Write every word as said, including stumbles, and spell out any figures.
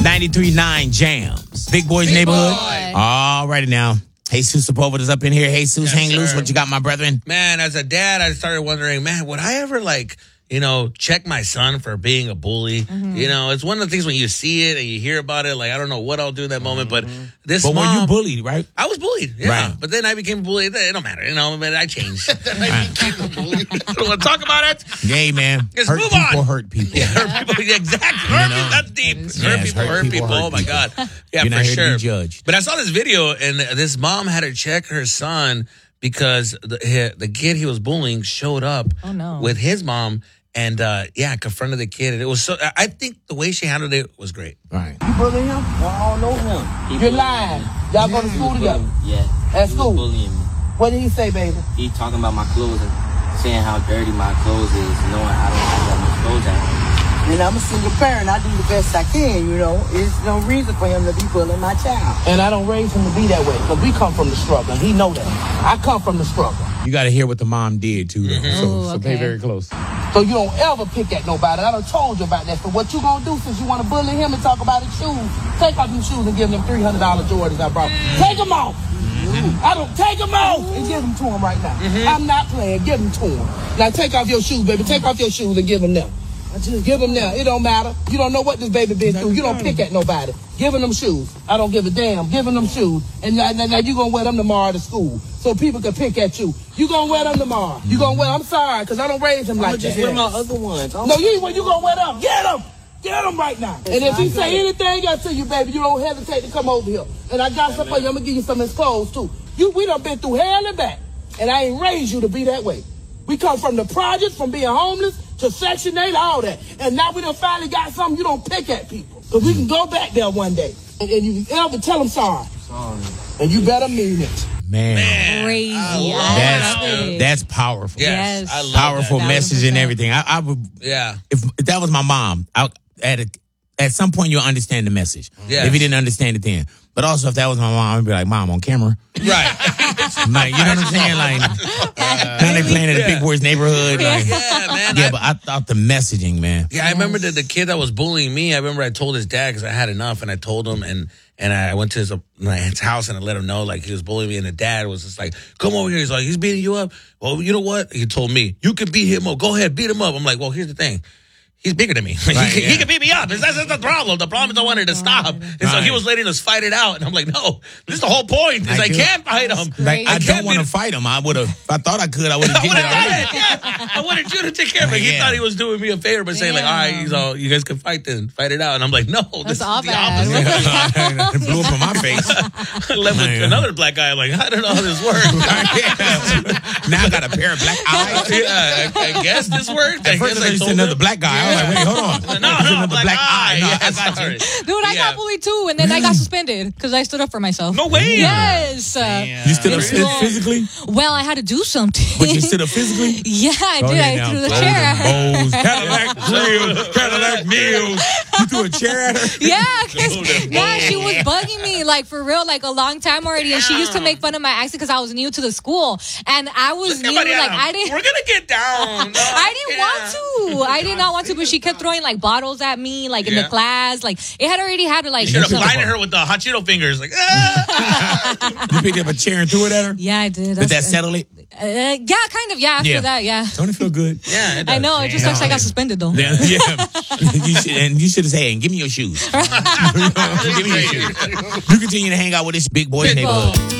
ninety-three point nine Jams. Big Boy's Big Neighborhood. Boy. All righty now. Jesus Sepulveda up in here. Jesus, Yes, hang loose. sir. What you got, my brethren? Man, as a dad, I started wondering, man, would I ever like, you know, check my son for being a bully? Mm-hmm. You know, it's one of the things when you see it and you hear about it, like, I don't know what I'll do in that moment, but this But mom... when you bullied, right? I was bullied, yeah. Right. But then I became a bully. It don't matter, you know, but I changed. I became a bully. I don't want to talk about it. Yay, man. Let's hurt move people on. hurt people. Yeah, hurt people. Yeah, exactly. Hurt know? people. That's deep. Yes, Hurt people. hurt Hurt people, people. hurt Oh my people. God. Yeah, You're not for here to sure. be judged. But I saw this video, and this mom had to check her son because the he- the kid he was bullying showed up Oh, no. with his mom, and uh, yeah, confronted the kid. And it was so. I think the way she handled it was great. All right. You bully him? I don't know him. He You're bullied lying. me. Y'all go to school together. Yeah. At he school? was bullying me. What did he say, baby? He talking about my clothes and saying how dirty my clothes is, knowing I don't have that much clothes at home. And I'm a single parent. I do the best I can, you know. There's no reason for him to be bullying my child. And I don't raise him to be that way, because we come from the struggle, and he know that. I come from the struggle. You got to hear what the mom did, too, though. So, Ooh, so pay okay. very close. So you don't ever pick at nobody. I done told you about that. So what you gonna do since you want to bully him and talk about his shoes? Take off your shoes and give him them three hundred dollars Jordans I brought. Take them off. I don't take them off and give them to him right now. I'm not playing. Give them to him. Now take off your shoes, baby. Take off your shoes and give them them. I just give them now. It don't matter. You don't know what this baby been through. You don't pick at nobody. Give him them shoes. I don't give a damn. Give him them shoes. And now, now, now you going to wear them tomorrow to school so people can pick at you. You going to wear them tomorrow. You going to wear I'm sorry, because I don't raise him like Just that. wear my other ones. No, you ain't when you going to wear them. Get them. Get them right now. And if he say anything else to you, baby, you don't hesitate to come over here. And I got something for you. I'm going to give you some of his clothes, too. You, we done been through hell and back. And I ain't raised you to be that way. We come from the projects, from being homeless to Section eight, all that. And now we done finally got something. You don't pick at people. Because we can go back there one day. And, and you ever tell them sorry. Sorry. And you better mean it. Man. Crazy. I I love That's, love it. that's powerful. Yes, Yes. I love Powerful that. message and everything. I, I would, Yeah. if, if that was my mom, I, at a, at some point you'll understand the message. Yes. If you didn't understand it then. But also if that was my mom, I'd be like, Mom, on camera. Right. Like, you know what I'm saying? Like, now they playing in the Big Boys Neighborhood. Like, Yeah, man. yeah, I- but I thought the messaging, man. Yeah, I remember that the kid that was bullying me. I remember I told his dad because I had enough, and I told him, and and I went to his, uh, his house and I let him know like he was bullying me, and the dad was just like, "Come over here." He's like, "He's beating you up." Well, you know what? He told me, "You can beat him up. Go ahead, beat him up." I'm like, "Well, here's the thing." He's bigger than me. Right, he, yeah. he can beat me up. That's, that's the problem. The problem is I wanted to stop. And so Right. he was letting us fight it out. And I'm like, no, this is the whole point. Is I I, do. can't fight him. Like, I, I don't can't want to beat- fight him. I would have, if I thought I could, I would have I did would it have done already. it. Yeah. I wanted you to take care of it. He Yeah. thought he was doing me a favor by saying like, all right, you know, you guys can fight then, fight it out. And I'm like, no, this is all the bad. opposite. It blew up in my face. I left with Man. another black guy. I'm like, I don't know how this works. Now I got a pair of black eyes. yeah, I, I guess this worked. I At first guess I I used told another him. black guy. I was like, wait, hold on. No, There's no, another black, black eye. eye. No, yeah, I got sorry. you. Dude, I Yeah. got bullied too, and then I got suspended because I stood up for myself. No way. Yes. Uh, You stood up Pretty cool. physically? well, I had to do something. But you stood up physically? yeah, I Go did. ahead I now. threw the Golden chair. Bowls, Cadillac grills, Cadillac meals. You threw a chair at her? Yeah, 'cause- yeah, she was bugging me like for real, like a long time already, and she used to make fun of my accent because I was new to the school, and I was new. Somebody Like out. I didn't, We're gonna get down. No, I didn't yeah. want to. I did not want to, but she kept throwing like bottles at me, like in Yeah. the class. Like it had already had to like. You should have should've- blinded her with the hot Cheeto fingers. Like, ah. You picked up a chair and threw it at her? Yeah, I did. Did that That's- settle it? Uh, yeah, kind of. Yeah, after Yeah. that, yeah. Don't it feel good? yeah, it I does. know. It just sucks. I got suspended though. Yeah, yeah. You should, and you should have said, hey, give me your shoes. Give me your shoes. You continue to hang out with this Big Boys Big Neighborhood. Boy.